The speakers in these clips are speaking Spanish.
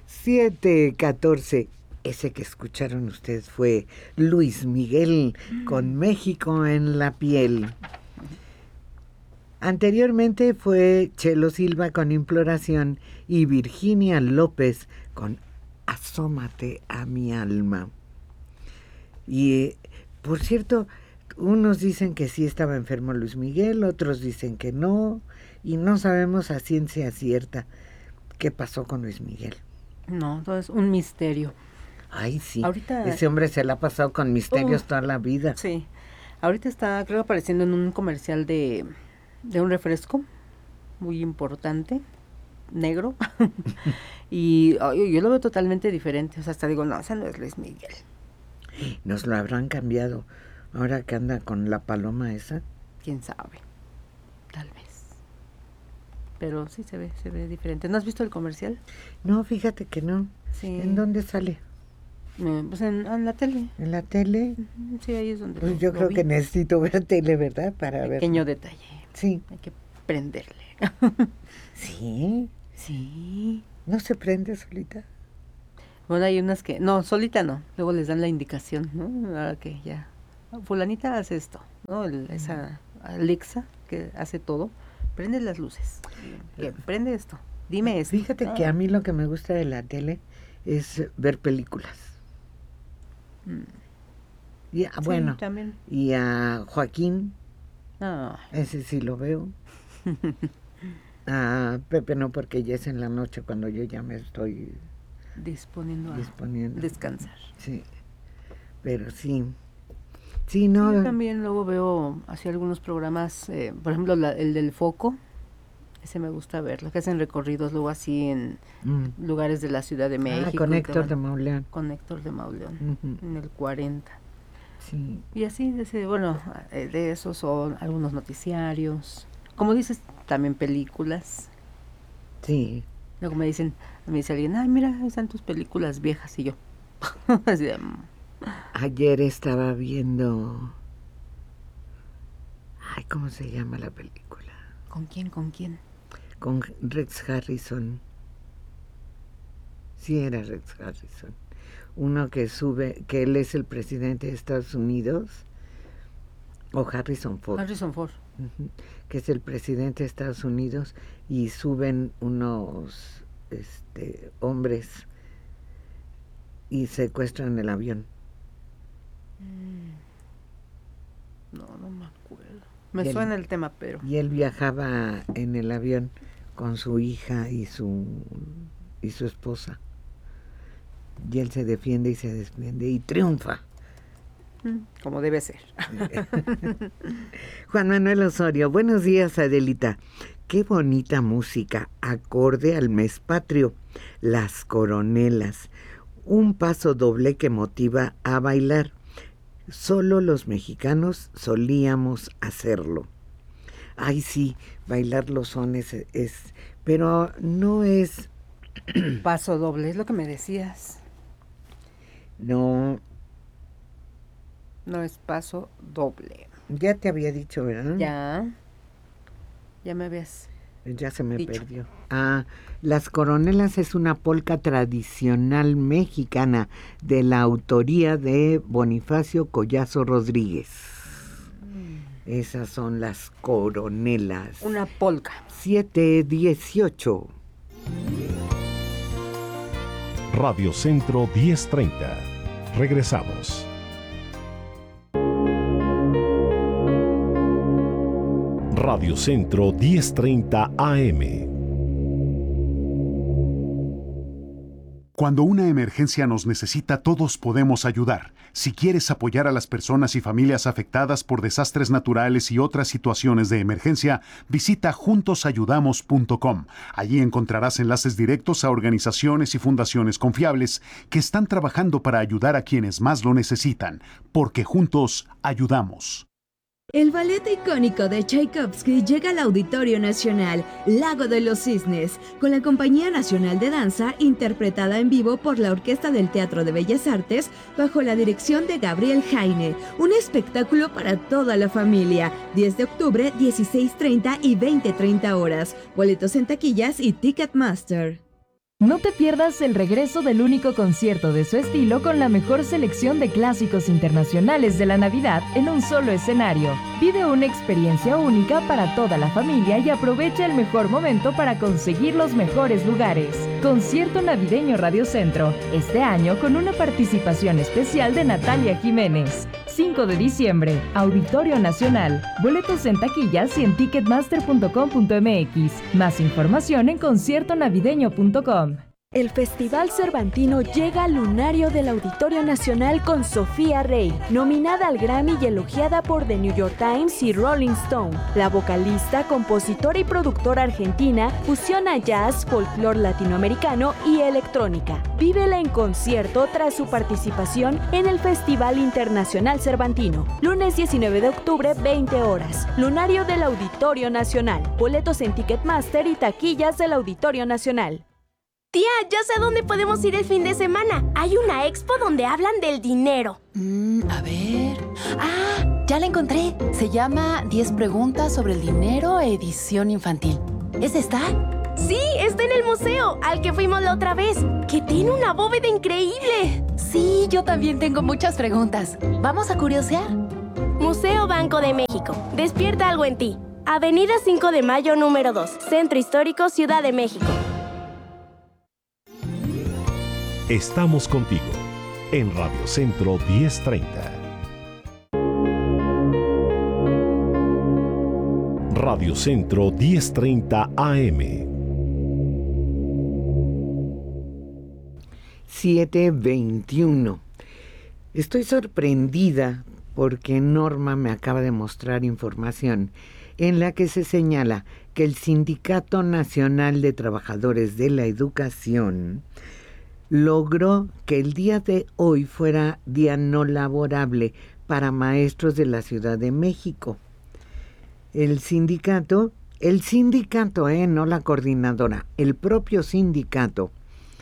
7:14. Ese que escucharon ustedes fue Luis Miguel con México en la piel. Anteriormente fue Chelo Silva con Imploración y Virginia López con Asómate a mi alma. Y por cierto, unos dicen que sí estaba enfermo Luis Miguel, otros dicen que no, y no sabemos a ciencia cierta qué pasó con Luis Miguel. No, todo es un misterio. Ay, sí. Ahorita, ese hombre se la ha pasado con misterios toda la vida. Sí. Ahorita está, creo, apareciendo en un comercial de un refresco muy importante, negro. Y yo lo veo totalmente diferente. O sea, hasta digo, no, ese no es Luis Miguel. Nos lo habrán cambiado ahora que anda con la paloma esa. Quién sabe. Tal vez. Pero sí se ve diferente. ¿No has visto el comercial? No, fíjate que no. Sí. ¿En dónde sale? Pues en la tele. ¿En la tele? Sí, ahí es donde pues yo creo vi. que necesito ver tele, ¿verdad? Para ver. Pequeño detalle. Sí. Hay que prenderle. ¿Sí? Sí. ¿No se prende solita? Bueno, hay unas que... No, solita no. Luego les dan la indicación, ¿no? Ahora que ya... Fulanita hace esto, ¿no? Esa Alexa que hace todo. Prende las luces. Prende esto. Dime esto. Fíjate que a mí lo que me gusta de la tele es ver películas. Y bueno, también. Y a Joaquín, Ah. ese sí lo veo. A Pepe no, porque ya es en la noche cuando yo ya me estoy disponiendo a descansar. Sí, pero sí. Sí, no. Yo también luego veo así algunos programas, por ejemplo el del Foco, ese me gusta verlo, que hacen recorridos luego así en lugares de la Ciudad de México. Con Héctor de Mauleón. Con Héctor de Mauleón, en el 40. Sí. Y así, de esos son algunos noticiarios. Como dices, también películas. Sí. Luego me dice alguien, ay, mira, están tus películas viejas, y yo. Así de, ayer estaba viendo... Ay, ¿cómo se llama la película? ¿Con quién? Con Rex Harrison. Sí, era Rex Harrison. Uno que sube, que él es el presidente de Estados Unidos. O Harrison Ford. Harrison Ford. Que es el presidente de Estados Unidos, y suben unos hombres y secuestran el avión. No me acuerdo. Me suena el tema, pero... Y él viajaba en el avión con su hija y su esposa. Y él se defiende y se defiende y triunfa. Como debe ser. Juan Manuel Osorio, buenos días, Adelita. Qué bonita música, acorde al mes patrio. Las coronelas, un paso doble que motiva a bailar. Solo los mexicanos solíamos hacerlo. Ay, sí, bailar los sones pero no es... Paso doble, es lo que me decías. No es paso doble. Ya te había dicho, ¿verdad? Ya me habías Ya se me dicho. perdió. Las coronelas es una polca tradicional mexicana de la autoría de Bonifacio Collazo Rodríguez. Esas son las coronelas. Una polca. 7:18. Radio Centro 1030. Regresamos. Radio Centro 1030 AM. Cuando una emergencia nos necesita, todos podemos ayudar. Si quieres apoyar a las personas y familias afectadas por desastres naturales y otras situaciones de emergencia, visita juntosayudamos.com. Allí encontrarás enlaces directos a organizaciones y fundaciones confiables que están trabajando para ayudar a quienes más lo necesitan, porque juntos ayudamos. El ballet icónico de Tchaikovsky llega al Auditorio Nacional Lago de los Cisnes, con la Compañía Nacional de Danza interpretada en vivo por la Orquesta del Teatro de Bellas Artes bajo la dirección de Gabriel Jaine. Un espectáculo para toda la familia. 10 de octubre, 16:30 y 20:30 horas. Boletos en taquillas y Ticketmaster. No te pierdas el regreso del único concierto de su estilo con la mejor selección de clásicos internacionales de la Navidad en un solo escenario. Vive una experiencia única para toda la familia y aprovecha el mejor momento para conseguir los mejores lugares. Concierto Navideño Radio Centro, este año con una participación especial de Natalia Jiménez. 5 de diciembre, Auditorio Nacional. Boletos en taquillas y en ticketmaster.com.mx. Más información en conciertonavideño.com. El Festival Cervantino llega al lunario del Auditorio Nacional con Sofía Rey, nominada al Grammy y elogiada por The New York Times y Rolling Stone. La vocalista, compositora y productora argentina fusiona jazz, folclore latinoamericano y electrónica. Vívela en concierto tras su participación en el Festival Internacional Cervantino. Lunes 19 de octubre, 20 horas. Lunario del Auditorio Nacional. Boletos en Ticketmaster y taquillas del Auditorio Nacional. Tía, ya sé a dónde podemos ir el fin de semana. Hay una expo donde hablan del dinero. A ver... ¡Ah! Ya la encontré. Se llama 10 preguntas sobre el dinero, edición infantil. ¿Es esta? Sí, está en el museo, al que fuimos la otra vez, que tiene una bóveda increíble. Sí, yo también tengo muchas preguntas. ¿Vamos a curiosear? Museo Banco de México. Despierta algo en ti. Avenida 5 de Mayo, número 2. Centro Histórico, Ciudad de México. Estamos contigo en Radio Centro 1030. Radio Centro 1030 AM. 7:21. Estoy sorprendida porque Norma me acaba de mostrar información en la que se señala que el Sindicato Nacional de Trabajadores de la Educación logró que el día de hoy fuera día no laborable para maestros de la Ciudad de México. El sindicato, no la coordinadora, el propio sindicato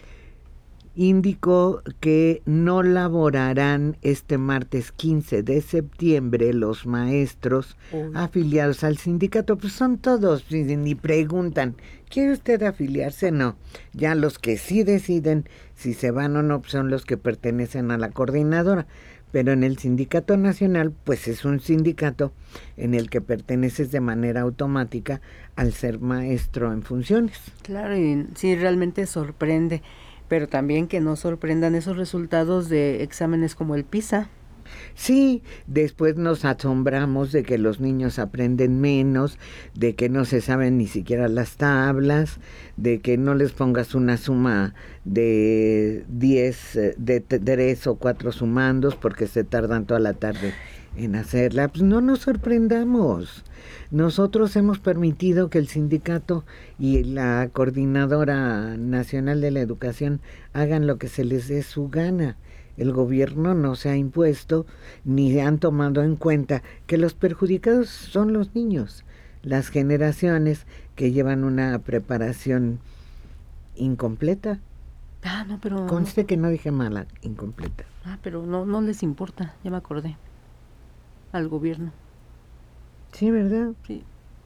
indicó que no laborarán este martes 15 de septiembre los maestros afiliados al sindicato. Pues son todos, ni preguntan, ¿quiere usted afiliarse? No, ya los que sí deciden si se van o no son los que pertenecen a la coordinadora. Pero en el Sindicato Nacional, pues es un sindicato en el que perteneces de manera automática al ser maestro en funciones. Claro, y sí, realmente sorprende, pero también que no sorprendan esos resultados de exámenes como el PISA. Sí, después nos asombramos de que los niños aprenden menos, de que no se saben ni siquiera las tablas, de que no les pongas una suma de 10, de 3 o 4 sumandos porque se tardan toda la tarde en hacerla. Pues no nos sorprendamos. Nosotros hemos permitido que el sindicato y la Coordinadora Nacional de la Educación hagan lo que se les dé su gana. El gobierno no se ha impuesto ni han tomado en cuenta que los perjudicados son los niños, las generaciones que llevan una preparación incompleta. No, pero... Conste que no dije mala, incompleta. Pero no les importa, ya me acordé. Al gobierno. Sí, ¿verdad? Sí.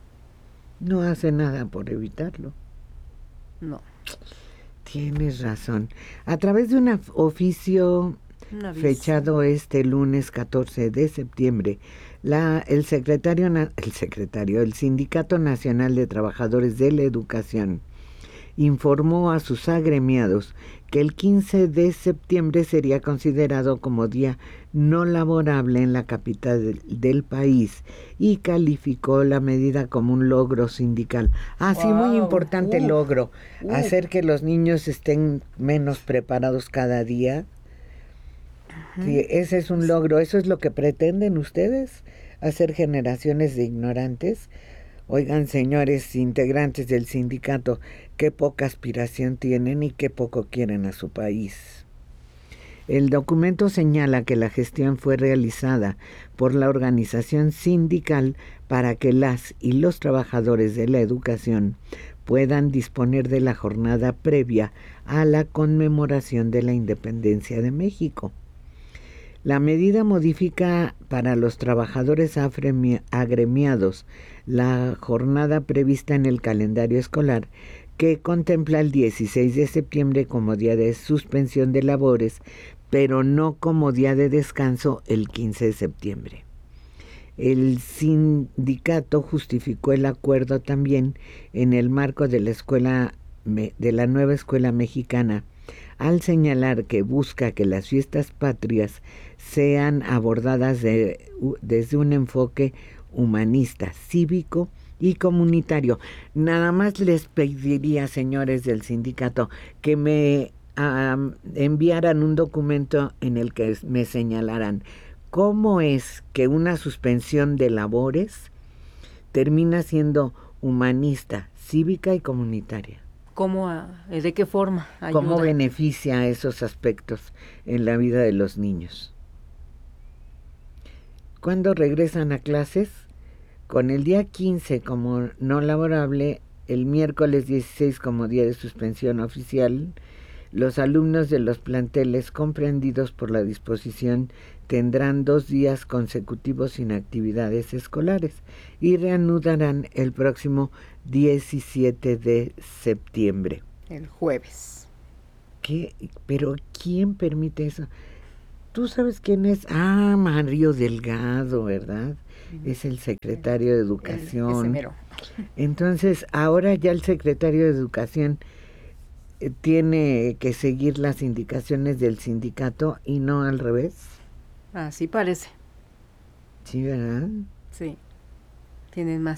No hace nada por evitarlo. No. Tienes razón. A través de un oficio fechado este lunes 14 de septiembre, el Sindicato Nacional de Trabajadores de la Educación informó a sus agremiados que el 15 de septiembre sería considerado como día no laborable en la capital del país y calificó la medida como un logro sindical. Sí, muy importante logro, hacer que los niños estén menos preparados cada día. Sí, ese es un logro. ¿Eso es lo que pretenden ustedes? ¿Hacer generaciones de ignorantes? Oigan, señores integrantes del sindicato, qué poca aspiración tienen y qué poco quieren a su país. El documento señala que la gestión fue realizada por la organización sindical para que las y los trabajadores de la educación puedan disponer de la jornada previa a la conmemoración de la independencia de México. La medida modifica para los trabajadores agremiados la jornada prevista en el calendario escolar que contempla el 16 de septiembre como día de suspensión de labores, pero no como día de descanso el 15 de septiembre. El sindicato justificó el acuerdo también en el marco de la nueva escuela mexicana, al señalar que busca que las fiestas patrias sean abordadas desde un enfoque humanista, cívico y comunitario. Nada más les pediría, señores del sindicato, que me enviaran un documento en el que me señalaran cómo es que una suspensión de labores termina siendo humanista, cívica y comunitaria. ¿De qué forma ayuda? ¿Cómo beneficia a esos aspectos en la vida de los niños? ¿Cuándo regresan a clases? Con el día 15 como no laborable, el miércoles 16 como día de suspensión oficial, los alumnos de los planteles comprendidos por la disposición tendrán 2 días consecutivos sin actividades escolares y reanudarán el próximo 17 de septiembre. El jueves. ¿Qué? ¿Pero quién permite eso? ¿Tú sabes quién es? Ah, Mario Delgado, ¿verdad? Es el secretario de Educación. Ese mero. Entonces, ahora ya el secretario de Educación tiene que seguir las indicaciones del sindicato y no al revés. Así parece. Sí, ¿verdad? Sí. Tienen más